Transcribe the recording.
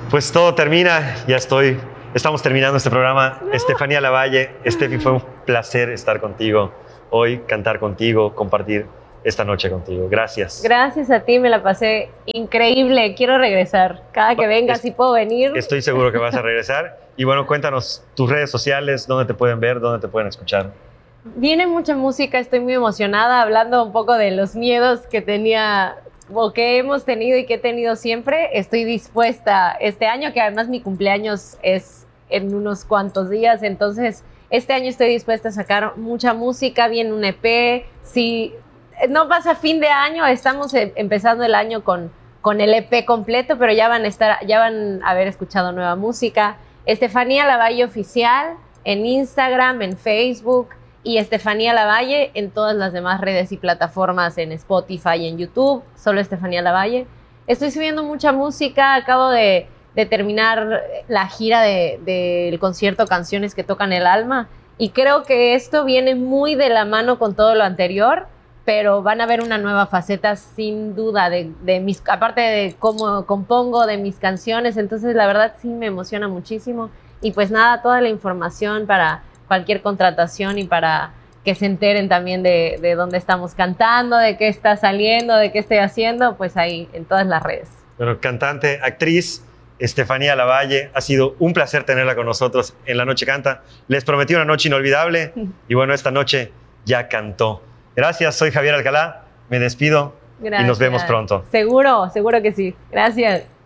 Pues todo termina, estamos terminando este programa. Estefanía Lavalle, Estefi, fue un placer estar contigo hoy, cantar contigo, compartir esta noche contigo. Gracias. Gracias a ti, me la pasé increíble. Quiero regresar. Cada que vengas, si puedo venir. Estoy seguro que vas a regresar. Y bueno, cuéntanos tus redes sociales, dónde te pueden ver, dónde te pueden escuchar. Viene mucha música, estoy muy emocionada, hablando un poco de los miedos que tenía o que hemos tenido y que he tenido siempre. Estoy dispuesta este año, que además mi cumpleaños es en unos cuantos días, entonces este año estoy dispuesta a sacar mucha música. Viene un EP. Si no pasa fin de año, estamos empezando el año con el EP completo, pero ya van a haber escuchado nueva música. Estefanía Lavalle Oficial en Instagram, en Facebook, y Estefanía Lavalle en todas las demás redes y plataformas, en Spotify y en YouTube, solo Estefanía Lavalle. Estoy subiendo mucha música, acabo de terminar la gira del concierto Canciones que Tocan el Alma, y creo que esto viene muy de la mano con todo lo anterior, pero van a ver una nueva faceta sin duda aparte de cómo compongo, de mis canciones. Entonces la verdad sí me emociona muchísimo, y pues nada, toda la información para cualquier contratación y para que se enteren también de dónde estamos cantando, de qué está saliendo, de qué estoy haciendo, pues ahí en todas las redes. Bueno, cantante, actriz, Estefanía Lavalle, ha sido un placer tenerla con nosotros en La Noche Canta. Les prometí una noche inolvidable y bueno, esta noche ya cantó. Gracias, soy Javier Alcalá, me despido. Gracias. Y nos vemos pronto. Seguro que sí. Gracias.